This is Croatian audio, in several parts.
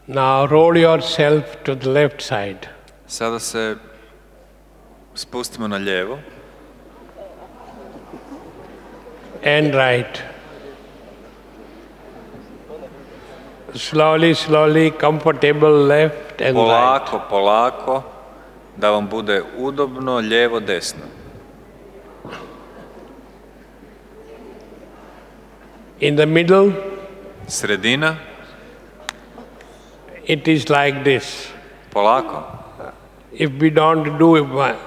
Now roll yourself to the left side. Sada se spustimo na lijevo and right. Slowly, slowly, comfortable left and polako, right. polako, da vam bude udobno, lijevo, desno. In the middle, Sredina, it is like this. polako. If we don't do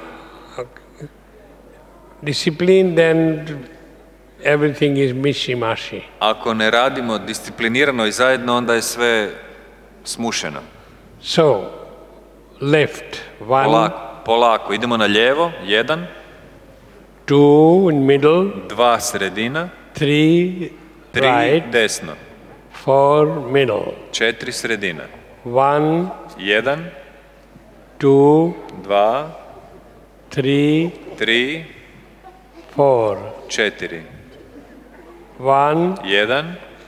discipline, then everything is mishi-mashi. Ako ne radimo disciplinirano i zajedno, onda je sve smušeno. So, left, one, Polako, polako. Idemo na lijevo, 1, two in middle, 2 sredina, three 3 right, desno, four middle, 4 sredina, one, 1, two, 2, three, 3, four, 4, one, 1,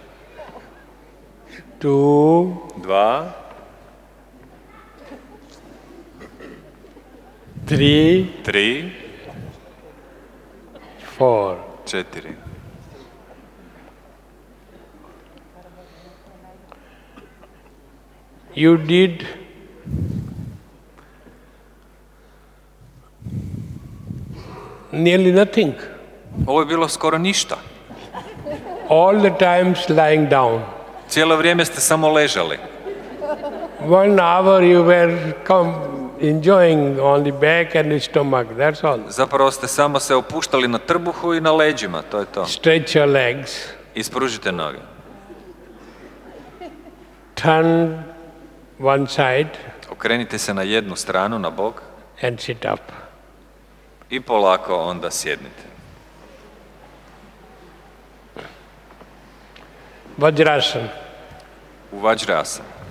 two, 2, three, 3, four. 4. You did nearly nothing. Ovo je bilo skoro ništa. All the times lying down. Cijelo vrijeme ste samo ležali. 1 hour you were enjoying on the back and the stomach, that's all. Zapravo ste samo se opuštali na trbuhu i na leđima, to je to. Stretch your legs. Ispružite noge. Turn one side Okrenite se na jednu stranu, na bok, and sit up. i polako onda sjednite. Vajrasana. U Vajrasana.